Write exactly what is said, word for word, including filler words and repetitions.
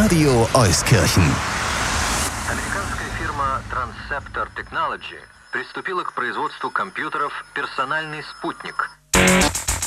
Radio Euskirchen. Американская фирма Transceptor Technology приступила к производству компьютеров «Персональный спутник».